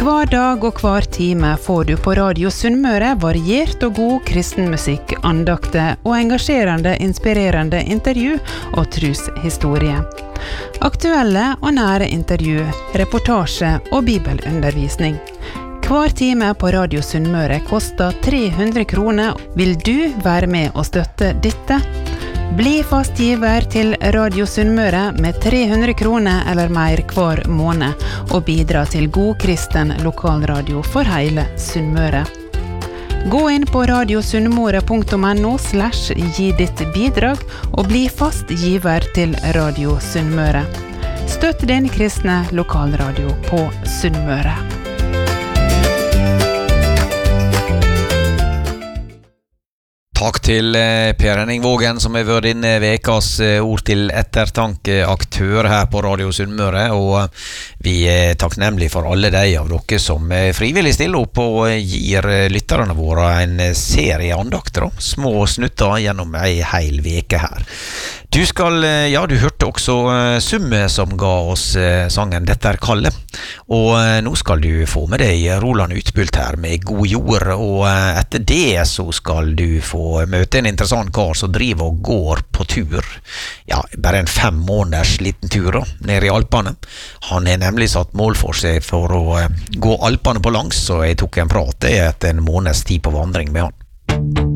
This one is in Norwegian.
Hver dag og hver time får du på Radio Sunnmøre variert og god kristenmusikk, andakter og engasjerende, inspirerende intervju og troshistorie. Aktuelle og nære intervju, reportasje og bibelundervisning. Hver time på Radio Sunnmøre koster 300 kroner. Vil du være med og støtte dette? Bli fast giver til Radio Sunnmøre med 300 kroner eller mer hver måned, og bidra til god kristen lokalradio for hele Sunnmøre. Gå inn på radiosunnmøre.no/gi ditt bidrag, og bli fast giver til Radio Sunnmøre. Støtt din kristne lokalradio på Sunnmøre. Takk til Per Henning Vågen, som har vært denne vekas ord til ettertanke aktør her på Radio Sunnmøre, og vi er takknemlige for alle de av dere som frivillig stiller opp og gir lytterne våre en serie andakter, små snutter gjennom en hel veke her. Du hørte også Summe som ga oss sangen Dette er Kalle, og nå skal du få med deg Roland Utbult her med God jord, og etter det så skal du få møte en interessant kar som driver og går på tur. Ja, bare en 5 måneders liten tur da, ned i Alpene. Han har nemlig satt mål for seg for å gå Alpene på langs, så jeg tok en prat etter en måneds tid på vandring med han.